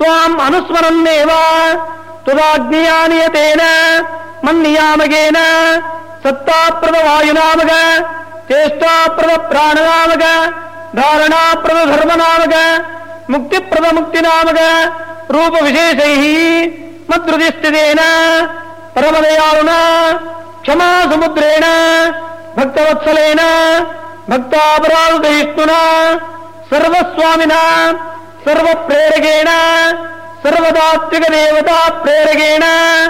ತ್ವಾಂ ಅನುಸ್ಮರನ್ನೇವ ತುದಾಜ್ಞೆಯ ನಿಯತೇನ ಮನ್ನಿಯಾಮಗೇನ ಸತ್ತಾಪ್ರದ ವಾಯುನಾಮಕ ಚೇಷ್ಟಾಪ್ರದ ಪ್ರಾಣನಾಮಕ ಧಾರಣಾಪ್ರದ ಧರ್ಮನಾಮಕ ಮುಕ್ತಿಪ್ರದ ಮುಕ್ತಿನಾಮಕ ರೂಪ ವಿಶೇಷೈ ಮದ್ರುದಿಸ್ಥಿತೇನ ಪರಮದಯಾಳುನ ಕ್ಷಮಾ ಸಮುದ್ರೇಣ ಭಕ್ತವತ್ಸಲೇನ ಭಕ್ತಾಪರಾಧಯಿಷ್ಣುನ ಸರ್ವಸ್ವಾಮಿನ ಸರ್ವಪ್ರೇರಕೇಣ ಸರ್ವತಾತ್ವಿಕ ದೇವತಾ ಪ್ರೇರಕೇಣ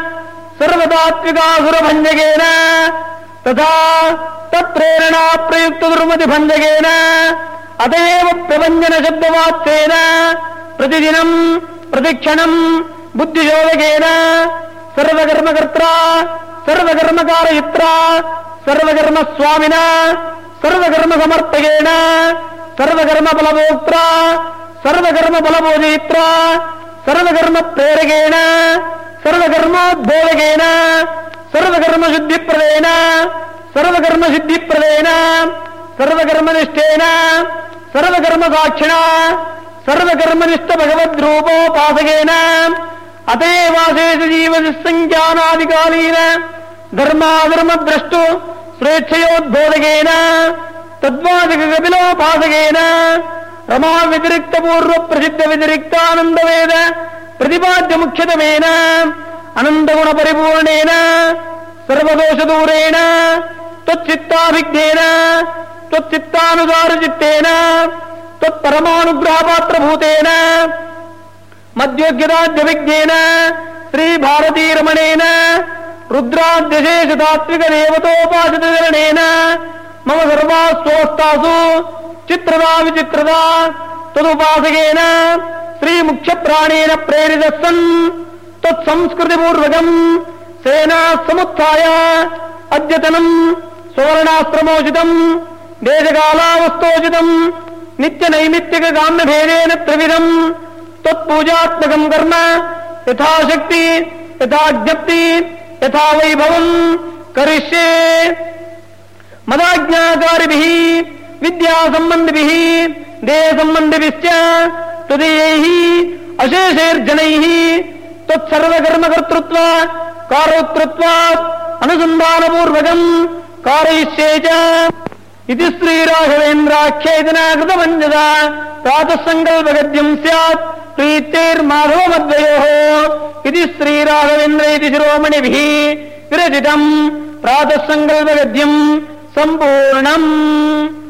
ಸರ್ವತಾತ್ವಿಕಾಸುರಭಂಜಕೇನ ತಥಾ ತತ್ಪ್ರೇರಣಾ ಪ್ರಯುಕ್ತ ದುರ್ಮತಿ ಭಂಜಕೇನ ಅತಯೇವ ಪ್ರಭಂಜನ ಶಬ್ದವಾಚ್ಯೇನ ಪ್ರತಿದಿನಂ ಪ್ರತಿಕ್ಷಣಂ ಬುದ್ಧಿಶೋಧಕೇನ ಸರ್ವಕರ್ಮಕರ್ತ್ರ ಸರ್ವಕರ್ಮಕಾರಯಿತ್ರ ಸರ್ವಕರ್ಮ ಸ್ವಾಮಿನ ಸರ್ವಕರ್ಮ ಸಮರ್ಥಕೇನ ಸರ್ವಕರ್ಮ ಫಲಭೋಕ್ತ್ರ ಸರ್ವಕರ್ಮ ಫಲಭೋಜಯಿತ್ರ ಸರ್ವಕರ್ಮ ಪ್ರೇರಕೇಣ ಸರ್ವಕರ್ಮೋದ್ಬೋಧಕೇನ ಸರ್ವಕರ್ಮ ಶುದ್ಧಿಪ್ರದೇನ ಸರ್ವಕರ್ಮ ಸಿದ್ಧಿಪ್ರದೇನ ಸರ್ವಕರ್ಮನಿಷ್ಠೇನ ಸರ್ವಕರ್ಮ ಸಾಕ್ಷಿಣ ಸರ್ವಕರ್ಮನಿಷ್ಠ ಭಗವದ್ರೂಪೋಪಾಸಕೇನ ಅತೇವಾಶೇಷ ಜೀವಸಂಖ್ಯಾನಾದಿಕಾಲೀನ ಧರ್ಮಾಧರ್ಮಭ್ರಷ್ಟು ಸ್ವೇಚ್ಛಯೋದ್ಬೋಧಕೇನ ತದ್ವಾಚಕ ಕಪಿಲೋಪಾಸಕೇನ ರಮಾ ವ್ಯತಿರಿಕ್ತ ಪೂರ್ವ ಪ್ರಸಿದ್ಧ ವ್ಯತಿರಿಕ್ತಾನಂದವೇದ ಪ್ರತಿಪಾದ್ಯ ಮುಖ್ಯತಮೇನ ಅನಂತಗುಣ ಪರಿಪೂರ್ಣೇನ ಸರ್ವದೋಷ ದೂರೇಣ ತ್ವಚ್ಚಿತ್ತಾಭಿಜ್ಞೇನ ತ್ವಚ್ಚಿತ್ತಾನುಸಾರ ಚಿತ್ತೇನ ತ್ವತ್ಪರಮಾನುಗ್ರಹ ಪಾತ್ರಭೂತೇನ ಮಧ್ಯೋಗ್ಯದಾದ್ಯವಿಜ್ಞೇನ ಶ್ರೀ ಭಾರತೀರಮಣೇನ ರುದ್ರಾದ್ಯಶೇಷ ತಾತ್ವಿಕ ದೇವತೋಪಾಸಿತರಣೇನ ಮಮ ಸರ್ವಾಸ್ವಸ್ಥಾಸು ಚಿತ್ರದ ವಿಚಿತ್ರದ ತದುಪಾಸಕೇನ ಶ್ರೀ ಮುಖ್ಯ ಪ್ರಾಣೇನ ಪ್ರೇರಿತ ಸನ್ ತತ್ಸಂಸ್ಕೃತಿಪೂರ್ವಕಂ ಸೇನಾ ಸಮುತ್ಥಾಯ ಅದ್ಯತನಂ ಸುವರ್ಣಾಶ್ರಮೋಚಿತಂ ದೇಶಕಾಲಾವಸ್ಥೋಚಿತಂ ನಿತ್ಯ ನೈಮಿತ್ತಿಕ ಕಾಮ್ಯ ಭೇದೇನ ತ್ರಿವಿಧಂ ತತ್ಪೂಜಾತ್ಮಕಂ ಕರ್ಮ ಯಥಾಶಕ್ತಿ ಯಥಾಜ್ಞಪ್ತಿ ಯಥಾ ವೈಭವಂ ಕರಿಷ್ಯೆ ಮದಾಜ್ಞಾಕಾರಿಭಿಃ ವಿದ್ಯಾ ಸಂಬಂಧಿಭಿಃ ದೇಹ ಸಂಬಂಧಿಭಿಶ್ಚ ತದೀಯೈಃ ಅಶೇಷೈರ್ಜನೈಃ ತತ್ಸರ್ವಕರ್ಮಕರ್ತೃತ್ವ ಕಾರೋಕ್ತೃತ್ವಾತ್ ಅನುಸಂಧಾನಪೂರ್ವಕಂ ಕಾರಯಿಷ್ಯೆ ಚ ಇತಿ ಶ್ರೀರಾಘವೇಂದ್ರಾಖ್ಯೇತನ ಕೃತಪಂಚದ ಪ್ರಾತಃ ಸಂಕಲ್ಪಗದ್ಯಂ ಸ್ಯಾತ್ ಪ್ರೀತೈರ್ಮಾಧವಮದ್ವಯೋಃ ಇತಿ ಶ್ರೀರಾಘವೇಂದ್ರ ಇತಿ ಶಿರೋಮಣಿಭಿಃ ವಿರಚಿತಂ ಪ್ರಾತಃ ಸಂಕಲ್ಪಗದ್ಯಂ ಸಂಪೂರ್ಣಂ.